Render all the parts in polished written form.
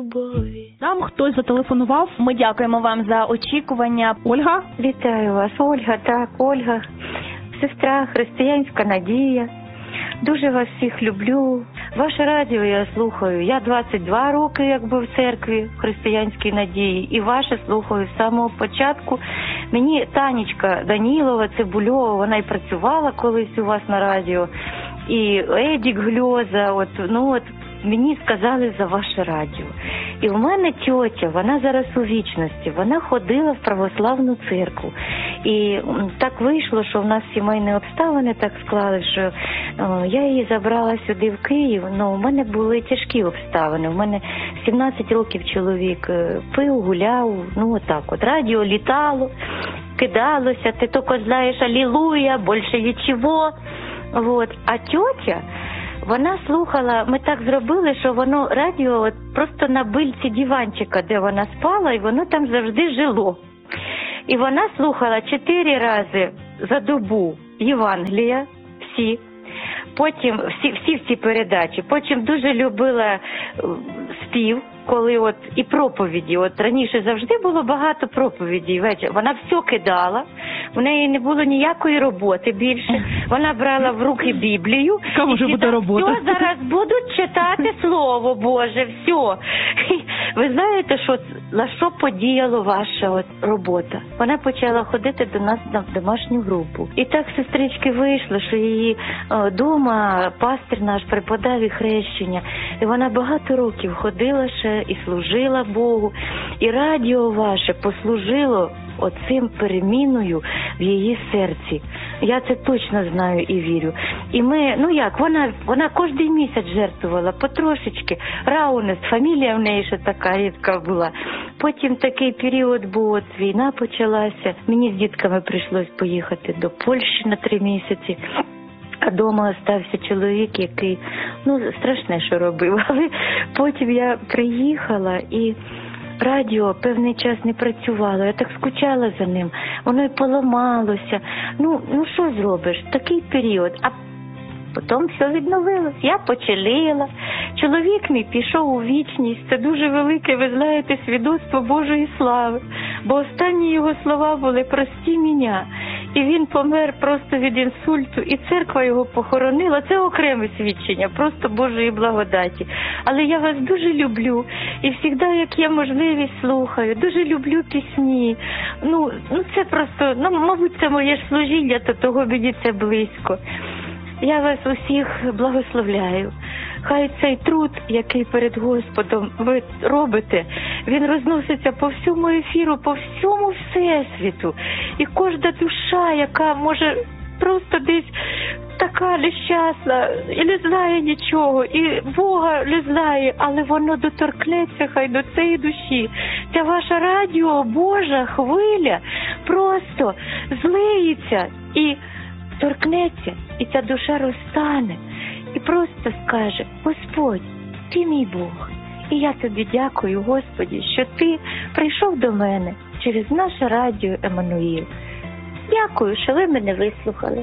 любові. Нам хтось зателефонував. Ми дякуємо вам за очікування. Ольга? Вітаю вас, Ольга, так, Ольга, сестра, християнська надія. Дуже вас всіх люблю. Ваше радіо я слухаю. Я 22 роки якби в церкві християнській надії. І ваше слухаю з самого початку. Мені Танечка Данілова, Цибульова, вона і працювала колись у вас на радіо. І Едік Гльоза, мені сказали за ваше радіо. І в мене тьотя, вона зараз у вічності, вона ходила в православну церкву. І так вийшло, що в нас сімейні обставини так склали, що я її забрала сюди в Київ. У мене були тяжкі обставини. У мене 17 років чоловік пив, гуляв, Радіо літало, кидалося, ти тільки знаєш алілуя, більше нічого. А тьотя, вона слухала, ми так зробили, що воно радіо просто на бильці диванчика, де вона спала, і воно там завжди жило. І вона слухала 4 рази за добу Євангелія, всі. Потім всі передачі. Потім дуже любила спів, коли і проповіді. Раніше завжди було багато проповідей ввечері. Вона все кидала, в неї не було ніякої роботи більше. Вона брала в руки Біблію. Кому ж буде робота? Все, зараз будуть читати Слово Боже, все. Ви знаєте, на що подіяла ваша робота? Вона почала ходити до нас на домашню групу. І так, сестрички, вийшло, що її дома пастир наш преподав і хрещення. І вона багато років ходила ще і служила Богу. І радіо ваше послужило оцим переміною в її серці. Я це точно знаю і вірю. І ми, вона кожен місяць жертвувала потрошечки. Раунес, фамілія в неї ще така рідка була. Потім такий період був, війна почалася. Мені з дітками прийшлось поїхати до Польщі на 3 місяці. А дома остався чоловік, який, страшне, що робив. Але потім я приїхала і радіо певний час не працювало. Я так скучала за ним. Воно й поламалося. Що зробиш? Такий період. А потім все відновилось. Я почалила. Чоловік мій пішов у вічність. Це дуже велике, ви знаєте, свідоцтво Божої слави. Бо останні його слова були «прости мене». І він помер просто від інсульту, і церква його похоронила. Це окреме свідчення, просто Божої благодаті. Але я вас дуже люблю, і завжди, як є можливість, слухаю. Дуже люблю пісні. Це просто, мабуть, це моє служіння, то того мені це близько. Я вас усіх благословляю. Хай цей труд, який перед Господом ви робите, він розноситься по всьому ефіру, по всьому всесвіту. І кожна душа, яка може просто десь така нещасна і не знає нічого, і Бога не знає, але воно доторкнеться хай до цієї душі. Ця ваша радіо, Божа хвиля просто злиється і торкнеться, і ця душа розтане. І просто скаже: Господь, ти мій Бог. І я тобі дякую, Господі, що ти прийшов до мене через наше радіо Еммануїл. Дякую, що ви мене вислухали.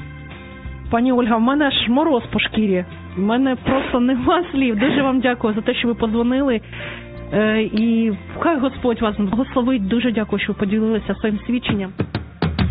Пані Ольга, в мене аж мороз по шкірі. В мене просто нема слів. Дуже вам дякую за те, що ви подзвонили. І хай Господь вас благословить. Дуже дякую, що ви поділилися своїм свідченням.